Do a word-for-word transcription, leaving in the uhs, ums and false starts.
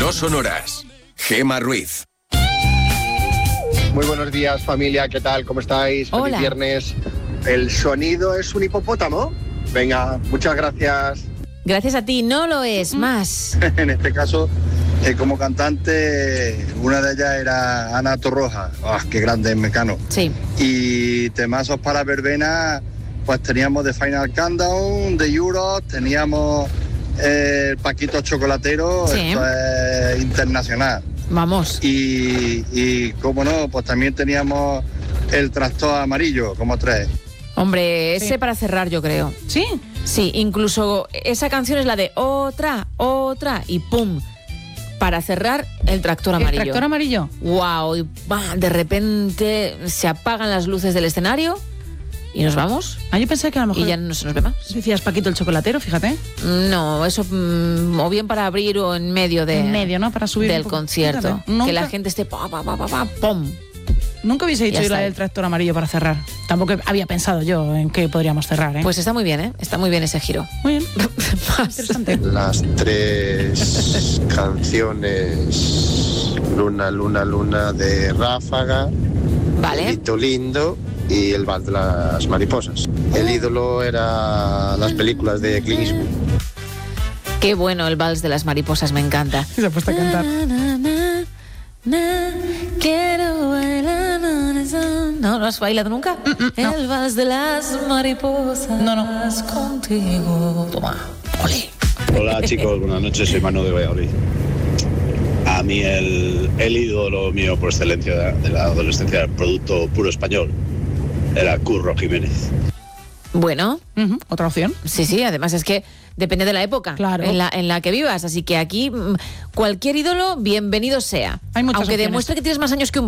No sonoras. Gema Ruiz. Muy buenos días, familia, ¿qué tal? ¿Cómo estáis? Hola. Feliz viernes. ¿El sonido es un hipopótamo? Venga, muchas gracias. Gracias a ti, no lo es más. En este caso, eh, como cantante, una de ellas era Ana Torroja. ¡Ah, qué grande es Mecano! Sí. Y temazos para verbena, pues teníamos The Final Countdown, The Euros, teníamos eh, el Paquito Chocolatero, Sí. esto es internacional. Vamos. Y, y, como no, pues también teníamos el Tractor Amarillo, como tres. Hombre, ese Sí. para cerrar, yo creo. ¿Sí? Sí, incluso esa canción es la de otra, otra y pum. Para cerrar, el tractor amarillo. ¿El tractor amarillo? Wow, y bah, de repente se apagan las luces del escenario y nos vamos. Ah, yo pensé que a lo mejor Y ya no se nos ve más. decías Paquito el chocolatero, fíjate. No, eso mm, o bien para abrir o en medio de En medio, ¿no? Para subir un del poco. concierto. Fíjate, nunca- Que la gente esté pa, pa, pa, pa, pa, pum. Nunca hubiese dicho Ya yo está la ahí. del tractor amarillo para cerrar. Tampoco había pensado yo en qué podríamos cerrar, ¿eh? Pues está muy bien, ¿eh? Está muy bien ese giro. muy bien. Más. Interesante. Las tres canciones Luna, Luna, Luna de Ráfaga, Vale. Elito Lindo y El Vals de las Mariposas. El ídolo era las películas de Clint Eastwood. Qué bueno el vals de las mariposas, me encanta. Se ha puesto a cantar. Quiero bailar. ¿No? ¿No has bailado nunca? no. El vals de las mariposas. No, no. Contigo. Toma. Ole. Hola chicos, buenas noches, soy Manu de Valladolid. A mí el, el ídolo mío por excelencia de, de la adolescencia, el producto puro español, era Curro Jiménez. Bueno, Ujú, otra opción. sí, sí, además es que depende de la época Claro. en, la, en la que vivas. Así que aquí mm, cualquier ídolo, bienvenido sea. Hay muchas Aunque opciones. demuestre que tienes más años que un